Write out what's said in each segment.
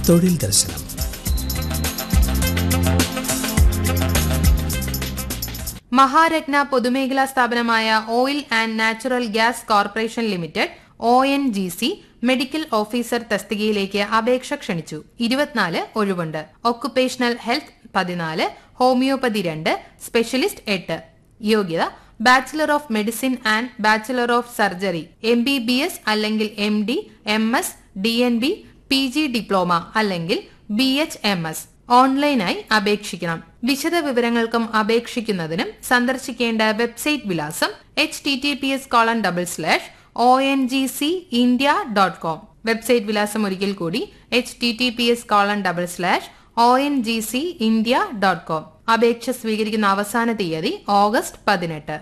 തൊഴിൽ ദർശനം. മഹാരത്ന പൊതുമേഖലാ സ്ഥാപനമായ oil and natural gas corporation limited ONGC medical officer തസ്തികയിലേക്ക് അപേക്ഷ ക്ഷണിച്ചു. 24 ഒഴിവുണ്ട്. Occupational health 14, homeopathy 2, specialist 8. യോഗ്യത bachelor of medicine and bachelor of surgery, MBBS അല്ലെങ്കിൽ MD, MS, DNB, PG diploma അല്ലെങ്കിൽ BHMS. ഓൺലൈനായി അപേക്ഷിക്കണം. വിശദ വിവരങ്ങൾക്കും അപേക്ഷിക്കുന്നതിനും സന്ദർശിക്കേണ്ട വെബ്സൈറ്റ് വിലാസം https://ongcindia.com. വെബ്സൈറ്റ് വിലാസം ഒരിക്കൽ കൂടി https://ongcindia.com. അപേക്ഷ സ്വീകരിക്കുന്ന അവസാന തീയതി ഓഗസ്റ്റ് 18.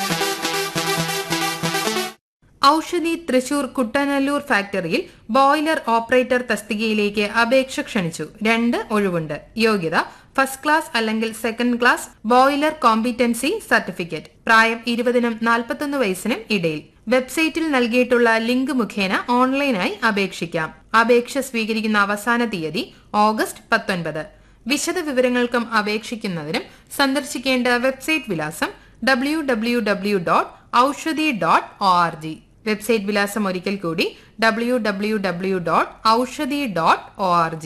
ഔഷധി തൃശൂർ കുട്ടനല്ലൂർ ഫാക്ടറിയിൽ ബോയിലർ ഓപ്പറേറ്റർ തസ്തികയിലേക്ക് അപേക്ഷ ക്ഷണിച്ചു. 2 ഒഴിവുണ്ട്. യോഗ്യത ഫസ്റ്റ് ക്ലാസ് അല്ലെങ്കിൽ second class boiler competency certificate. പ്രായം 20നും 41 വയസ്സിനും ഇടയിൽ. വെബ്സൈറ്റിൽ നൽകിയിട്ടുള്ള ലിങ്ക് മുഖേന ഓൺലൈനായി അപേക്ഷിക്കാം. അപേക്ഷ സ്വീകരിക്കുന്ന അവസാന തീയതി ഓഗസ്റ്റ് 19. വിശദ വിവരങ്ങൾക്കും അപേക്ഷിക്കുന്നതിനും സന്ദർശിക്കേണ്ട വെബ്സൈറ്റ് വിലാസം www.aushadhi.org. വെബ്സൈറ്റ് വിലാസം ഒരിക്കൽ കൂടി www.aushadhi.org.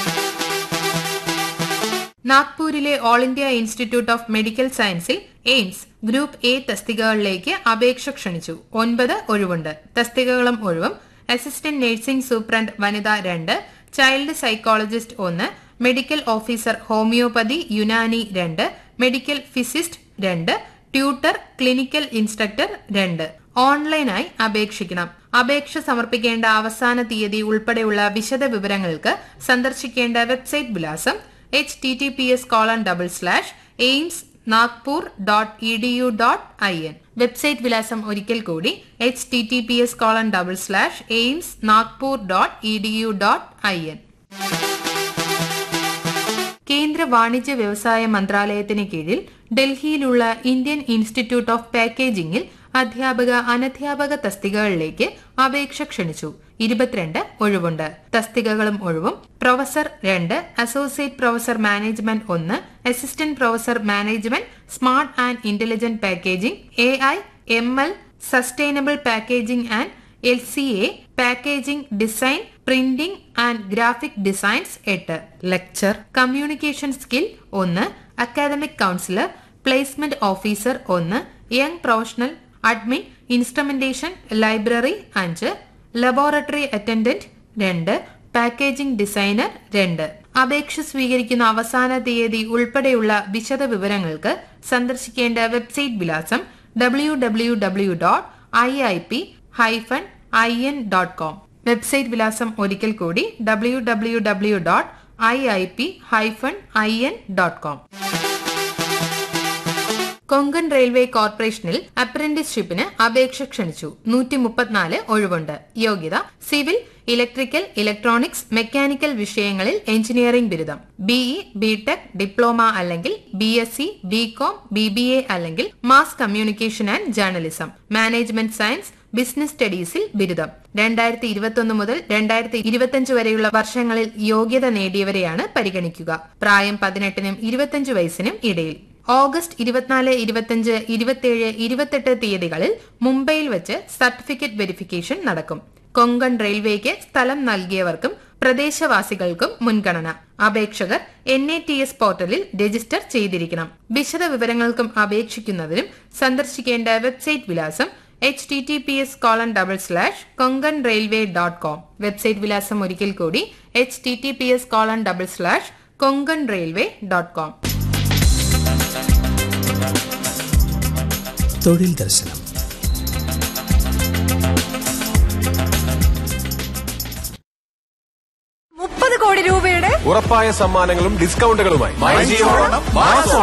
നാഗ്പൂരിലെ all India institute of medical സയൻസിൽ എയിംസ് ഗ്രൂപ്പ് A തസ്തികകളിലേക്ക് അപേക്ഷ ക്ഷണിച്ചു. 9 ഒഴിവുണ്ട്. തസ്തികകളും ഒഴിവും അസിസ്റ്റന്റ് നഴ്സിംഗ് സൂപ്രണ്ട് വനിത 2, child psychologist 1, medical officer homeopathy Unani 2, medical physicist 2, tutor clinical instructor 2. ഓൺലൈനായി അപേക്ഷിക്കണം. അപേക്ഷ സമർപ്പിക്കേണ്ട അവസാന തീയതി ഉൾപ്പെടെയുള്ള വിശദ വിവരങ്ങൾക്ക് സന്ദർശിക്കേണ്ട വെബ്സൈറ്റ് വിലാസം https://aimsnagpur.edu.in. വെബ്സൈറ്റ് വിലാസം ഒരിക്കൽ കൂടി https://aimsnagpur.edu.in. കേന്ദ്ര വാണിജ്യ വ്യവസായ മന്ത്രാലയത്തിന് കീഴിൽ ഡൽഹിയിലുള്ള ഇന്ത്യൻ ഇൻസ്റ്റിറ്റ്യൂട്ട് ഓഫ് പാക്കേജിംഗിൽ അധ്യാപക അനധ്യാപക തസ്തികകളിലേക്ക് അപേക്ഷ ക്ഷണിച്ചു. 22 ഒഴിവുണ്ട്. തസ്തികകളും ഒഴിവും professor 2, associate professor management 1, assistant professor management smart and intelligent packaging, AI, ML, sustainable packaging and LCA, packaging design, printing and graphic designs 8. Lecture, communication skill 1, academic councillor, placement officer 1, young professional, admin, instrumentation, library 5, laboratory attendant 2, packaging designer 2. അപേക്ഷ സ്വീകരിക്കുന്ന അവസാന തീയതി ഉൾപ്പെടെയുള്ള വിശദ വിവരങ്ങൾക്ക് സന്ദർശിക്കേണ്ട website വിലാസം www.iip-in.com. Website വിലാസം ഒരിക്കൽ കൂടി www.iip-in.com. കൊങ്കൺ റെയിൽവേ കോർപ്പറേഷനിൽ അപ്രന്റീസ്ഷിപ്പിന് അപേക്ഷ ക്ഷണിച്ചു. 134 ഒഴിവുണ്ട്. യോഗ്യത സിവിൽ, ഇലക്ട്രിക്കൽ, ഇലക്ട്രോണിക്സ്, മെക്കാനിക്കൽ വിഷയങ്ങളിൽ എഞ്ചിനീയറിംഗ് ബിരുദം, BE, BTech, ഡിപ്ലോമ അല്ലെങ്കിൽ BSc, BCom, BBA അല്ലെങ്കിൽ mass communication and journalism, management science, business സ്റ്റഡീസിൽ ബിരുദം. 2021 മുതൽ 2025 വരെയുള്ള വർഷങ്ങളിൽ യോഗ്യത നേടിയവരെയാണ് പരിഗണിക്കുക. പ്രായം 18നും 25 വയസ്സിനും ഇടയിൽ. ഓഗസ്റ്റ് 24, 25, 27, 28 തീയതികളിൽ മുംബൈയിൽ വെച്ച് സർട്ടിഫിക്കറ്റ് വെരിഫിക്കേഷൻ നടക്കും. കൊങ്കൺ റെയിൽവേക്ക് സ്ഥലം നൽകിയവർക്കും പ്രദേശവാസികൾക്കും മുൻഗണന. അപേക്ഷകർ NATS പോർട്ടലിൽ രജിസ്റ്റർ ചെയ്തിരിക്കണം. വിശദ വിവരങ്ങൾക്കും അപേക്ഷിക്കുന്നതിനും സന്ദർശിക്കേണ്ട വെബ്സൈറ്റ് വിലാസം https://konkanrailway.com. വെബ്സൈറ്റ് വിലാസം ഒരിക്കൽ കൂടി https://konkanrailway.com. തൊഴിൽ ദർശനം. കോടി രൂപയുടെ ഉറപ്പായ സമ്മാനങ്ങളും ഡിസ്കൗണ്ടുകളുമായി